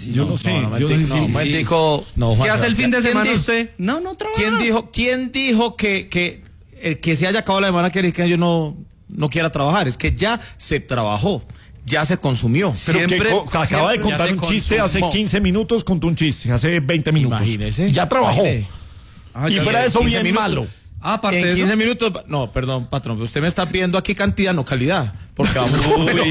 Yo no sé. ¿Qué hace el fin de semana usted? No trabaja. ¿Quién dijo que el que se haya acabado la semana quiere que yo no quiera trabajar? Es que ya se trabajó, ya se consumió. Pero acaba de contar un chiste hace 15 minutos, contó un chiste hace 20 minutos. Imagínese. Ya trabajó. Y ya fuera de eso, bien minutos. malo. Aparte en 15 minutos, no, perdón, patrón, usted me está pidiendo aquí cantidad, no calidad, porque vamos.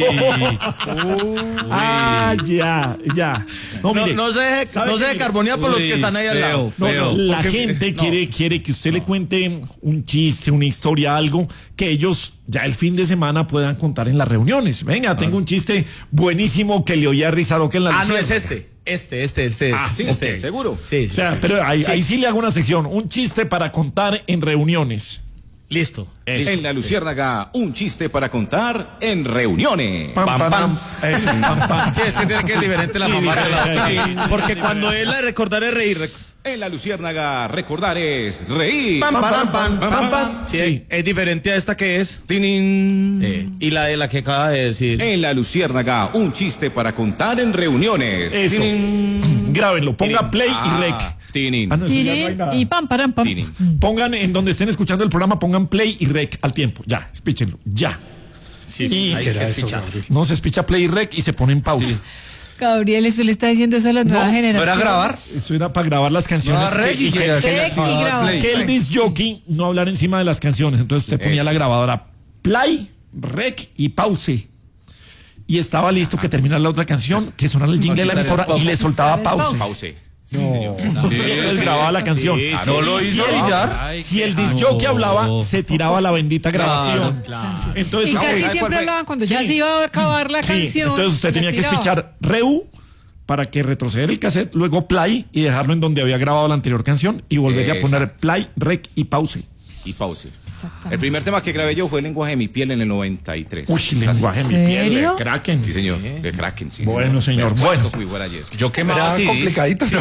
Ya. No se carbonea por los que están ahí al lado. La gente quiere que usted le cuente un chiste, una historia, algo que ellos ya el fin de semana puedan contar en las reuniones. Venga, tengo un chiste buenísimo que le oí a Rizaroque en la no es este. ¿Seguro? Sí. O sea, pero ahí sí le hago una sección, un chiste para contar en reuniones. Listo. En La Luciérnaga, un chiste para contar en reuniones. Pam. Eso, pam. Sí, es que tiene que ser diferente la mamá de la otra. Porque cuando él la recordar es reír. En La Luciérnaga, recordar es reír. Pam. Sí, es diferente a esta que es. Y la de la que acaba de decir. En La Luciérnaga, un chiste para contar en reuniones. Eso. Grábenlo, ponga play y rec. Y pam. Pongan en donde estén escuchando el programa, pongan play y rec al tiempo. Ya, espíchenlo, ya. Sí, hay que espichar. No se espicha play y rec y se pone en pausa. Sí. Gabriel, eso le está diciendo eso a las nuevas generaciones. ¿No era grabar? Eso era para grabar las canciones. Que el disc jockey no hablar encima de las canciones. Entonces usted ponía la grabadora play, rec y pause. Y estaba listo que terminara la otra canción, que sonara el jingle de la emisora y le soltaba pause. Sí, señor. Entonces grababa la canción. No lo hizo Villar. Si el disc jockey hablaba, se tiraba la bendita grabación. Claro. Entonces, y casi siempre hablaban cuando ya se iba a acabar la canción. Entonces usted tenía que espichar reu para que retroceder el cassette, luego play y dejarlo en donde había grabado la anterior canción y volver a poner play, rec y pause. El primer tema que grabé yo fue El lenguaje de mi piel en el 93. Lenguaje de mi piel, ¿Serio? de Kraken. Sí, señor, de Kraken, sí. Bueno, señor, bueno. Yo quemaba era complicadito, ¿no?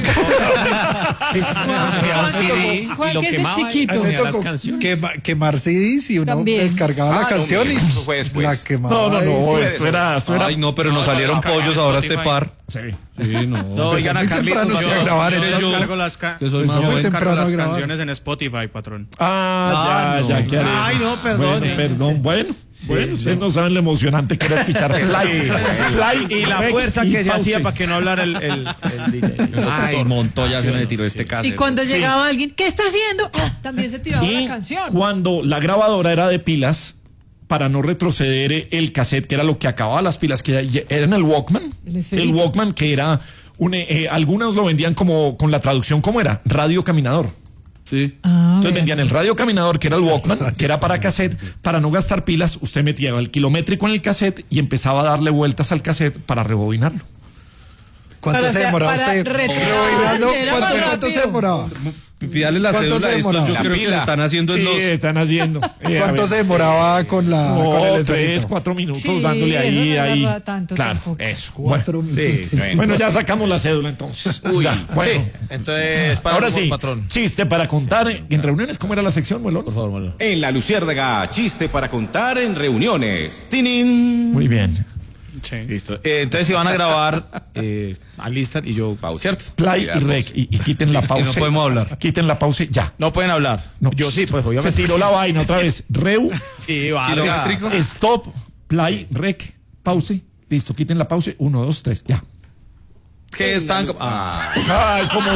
Juan, que es el chiquito. Me tocó quemar CDs y uno También. descargaba la canción y fue después. la quemaba. No, eso era. Ay, no, pero nos salieron pollos ahora este par. Sí. No, oigan a muy Carlitos. temprano a grabar en yo- Que soy más muy joven. temprano a grabar. Canciones en Spotify, patrón. Ya, ¿qué haremos? Ay, no, perdón. Perdón. Bueno, ustedes no saben lo emocionante que era escuchar play Y la rec fuerza y que se pause. hacía para que no hablara el DJ. Ay, Montoya se me tiró este caso. Y cuando llegaba alguien, ¿qué está haciendo? También se tiraba la canción. Cuando la grabadora era de pilas, para no retroceder el cassette, que era lo que acababa las pilas, que era en el Walkman. El Walkman, que era algunos lo vendían como con la traducción, ¿cómo era? Radio caminador. Sí. Entonces vendían el radio caminador, que era el Walkman, que era para cassette. Para no gastar pilas, usted metía el kilométrico en el cassette y empezaba a darle vueltas al cassette para rebobinarlo. ¿Cuánto se demoraba usted? Rebobinando, ¿cuánto se demoraba? Pídale la ¿Cuánto cédula se de estos, demoraba? yo creo que le están haciendo en Sí, los... están haciendo. ¿Cuánto se demoraba con el 3, 4 minutos dándole ahí. Claro, eso. 4 minutos. Bueno, ya sacamos la cédula entonces. Bueno, Entonces, ahora sí, patrón. chiste para contar en reuniones. ¿Cómo era la sección, Muelón? Por favor, Muelón. En La Luciérnaga, chiste para contar en reuniones. ¡Tinin! Muy bien. Sí. Listo. Entonces, si van a grabar, alistan y yo pausa. ¿Cierto? Play y rec y quiten la pausa. no podemos hablar. Quiten la pausa ya. No pueden hablar. No. Yo sí, pues Se obviamente. tiró la vaina otra vez. Reu, Sí, Vargas. stop, play, rec, pause. Listo, quiten la pausa. 1, 2, 3, ya. Que están. Ay, como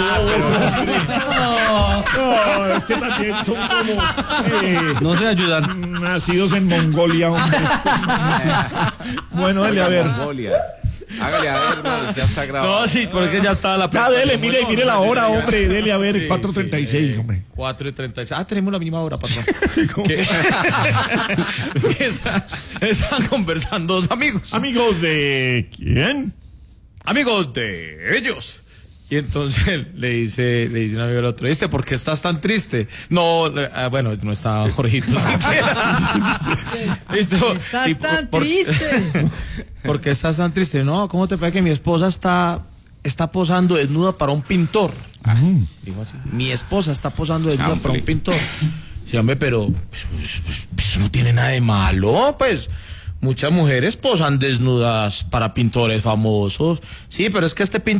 no, es que también son como No se ayudan. nacidos en Mongolia, hombre. Bueno, dale a ver. Hágale a ver, no, ya está grabado. No, sí, porque ya estaba la. Ya, dele, mire la hora, hombre. Dele a ver, 4:36, hombre. 4:36. Tenemos la misma hora, patrón. ¿Qué? Están conversando dos amigos. Amigos de ¿quién? Amigos de ellos. Y entonces le dice un amigo al otro, ¿por qué estás tan triste? No, bueno, no estaba Jorgito siquiera. Estás tan triste. ¿Por qué estás tan triste? No, ¿cómo te parece que mi esposa está posando desnuda para un pintor? Dijo así, mi esposa está posando desnuda para un pintor. Sí, hombre, pero eso no tiene nada de malo, pues. Muchas mujeres posan desnudas para pintores famosos. Sí, pero es que este pintor